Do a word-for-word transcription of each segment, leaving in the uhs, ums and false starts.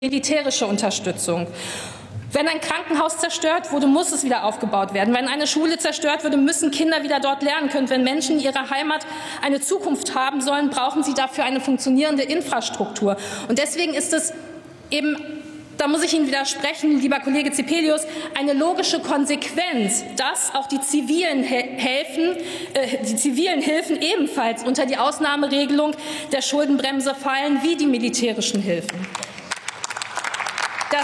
militärische Unterstützung. Wenn ein Krankenhaus zerstört wurde, muss es wieder aufgebaut werden. Wenn eine Schule zerstört wurde, müssen Kinder wieder dort lernen können. Wenn Menschen in ihrer Heimat eine Zukunft haben sollen, brauchen sie dafür eine funktionierende Infrastruktur. Und deswegen ist es eben, da muss ich Ihnen widersprechen, lieber Kollege Zepelius, eine logische Konsequenz, dass auch die zivilen Hilfen, äh, die zivilen Hilfen ebenfalls unter die Ausnahmeregelung der Schuldenbremse fallen, wie die militärischen Hilfen. Das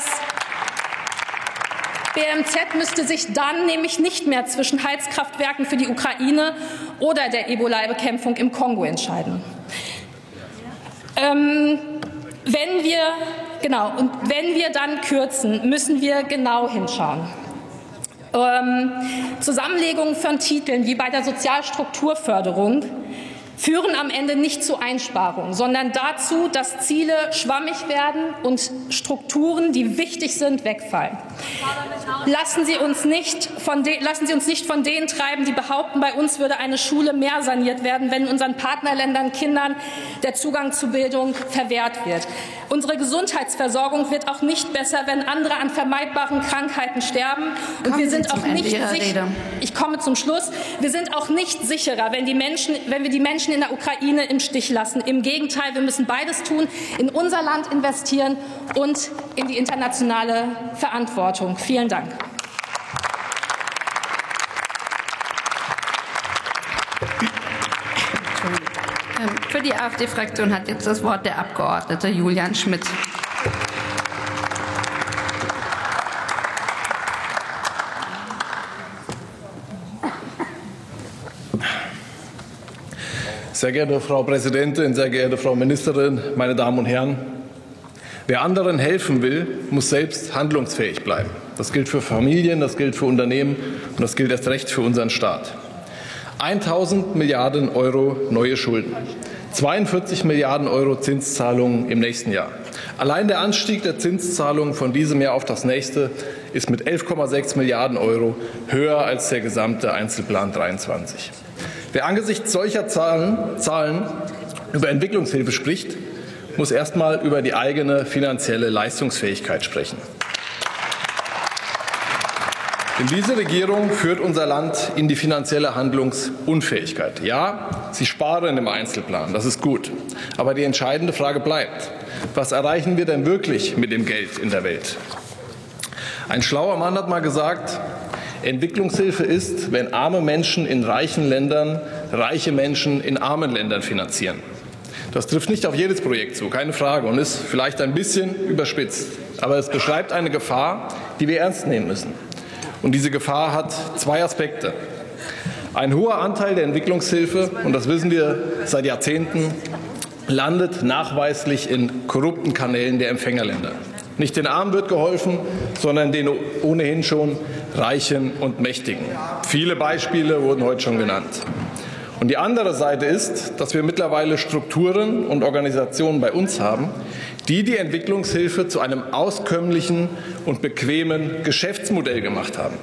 B M Z müsste sich dann nämlich nicht mehr zwischen Heizkraftwerken für die Ukraine oder der Ebola-Bekämpfung im Kongo entscheiden. Ähm, wenn wir, genau, und wenn wir dann kürzen, müssen wir genau hinschauen. Ähm, Zusammenlegungen von Titeln wie bei der Sozialstrukturförderung führen am Ende nicht zu Einsparungen, sondern dazu, dass Ziele schwammig werden und Strukturen, die wichtig sind, wegfallen. Lassen Sie uns nicht von de- lassen Sie uns nicht von denen treiben, die behaupten, bei uns würde eine Schule mehr saniert werden, wenn in unseren Partnerländern Kindern der Zugang zu Bildung verwehrt wird. Unsere Gesundheitsversorgung wird auch nicht besser, wenn andere an vermeidbaren Krankheiten sterben. Und Kommen wir sind Sie zum auch nicht Ende Ihrer sicher. Rede. Ich komme zum Schluss. Wir sind auch nicht sicherer, wenn, die Menschen, wenn wir die Menschen in der Ukraine im Stich lassen. Im Gegenteil, wir müssen beides tun, in unser Land investieren und in die internationale Verantwortung. Vielen Dank. Für die AfD-Fraktion hat jetzt das Wort der Abgeordnete Julian Schmidt. Sehr geehrte Frau Präsidentin, sehr geehrte Frau Ministerin, meine Damen und Herren! Wer anderen helfen will, muss selbst handlungsfähig bleiben. Das gilt für Familien, das gilt für Unternehmen und das gilt erst recht für unseren Staat. tausend Milliarden Euro neue Schulden, zweiundvierzig Milliarden Euro Zinszahlungen im nächsten Jahr. Allein der Anstieg der Zinszahlungen von diesem Jahr auf das nächste ist mit elf Komma sechs Milliarden Euro höher als der gesamte Einzelplan dreiundzwanzig. Wer angesichts solcher Zahlen, Zahlen über Entwicklungshilfe spricht, muss erst mal über die eigene finanzielle Leistungsfähigkeit sprechen. Denn diese Regierung führt unser Land in die finanzielle Handlungsunfähigkeit. Ja, sie sparen im Einzelplan, das ist gut. Aber die entscheidende Frage bleibt: Was erreichen wir denn wirklich mit dem Geld in der Welt? Ein schlauer Mann hat mal gesagt, Entwicklungshilfe ist, wenn arme Menschen in reichen Ländern reiche Menschen in armen Ländern finanzieren. Das trifft nicht auf jedes Projekt zu, keine Frage, und ist vielleicht ein bisschen überspitzt. Aber es beschreibt eine Gefahr, die wir ernst nehmen müssen. Und diese Gefahr hat zwei Aspekte. Ein hoher Anteil der Entwicklungshilfe, und das wissen wir seit Jahrzehnten, landet nachweislich in korrupten Kanälen der Empfängerländer. Nicht den Armen wird geholfen, sondern den ohnehin schon Reichen und Mächtigen. Viele Beispiele wurden heute schon genannt. Und die andere Seite ist, dass wir mittlerweile Strukturen und Organisationen bei uns haben, die die Entwicklungshilfe zu einem auskömmlichen und bequemen Geschäftsmodell gemacht haben.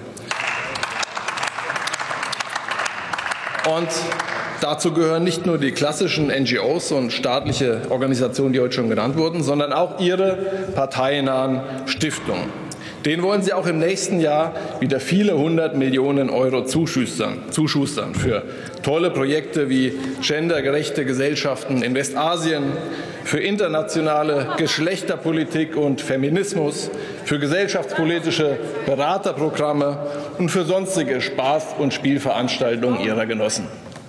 Und dazu gehören nicht nur die klassischen N G Os und staatliche Organisationen, die heute schon genannt wurden, sondern auch ihre parteiennahen Stiftungen. Denen wollen Sie auch im nächsten Jahr wieder viele hundert Millionen Euro zuschustern, zuschustern für tolle Projekte wie gendergerechte Gesellschaften in Westasien, für internationale Geschlechterpolitik und Feminismus, für gesellschaftspolitische Beraterprogramme und für sonstige Spaß- und Spielveranstaltungen Ihrer Genossen.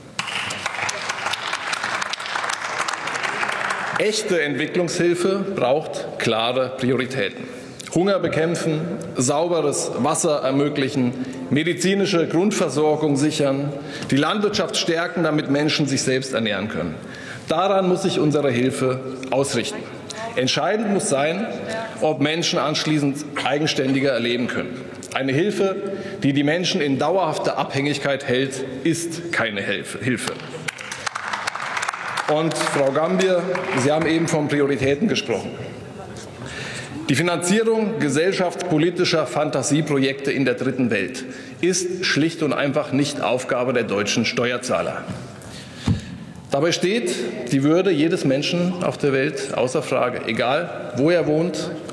Echte Entwicklungshilfe braucht klare Prioritäten. Hunger bekämpfen, sauberes Wasser ermöglichen, medizinische Grundversorgung sichern, die Landwirtschaft stärken, damit Menschen sich selbst ernähren können. Daran muss sich unsere Hilfe ausrichten. Entscheidend muss sein, ob Menschen anschließend eigenständiger erleben können. Eine Hilfe, die die Menschen in dauerhafter Abhängigkeit hält, ist keine Hilfe. Und Frau Gambier, Sie haben eben von Prioritäten gesprochen. Die Finanzierung gesellschaftspolitischer Fantasieprojekte in der Dritten Welt ist schlicht und einfach nicht Aufgabe der deutschen Steuerzahler. Dabei steht die Würde jedes Menschen auf der Welt außer Frage, egal wo er wohnt,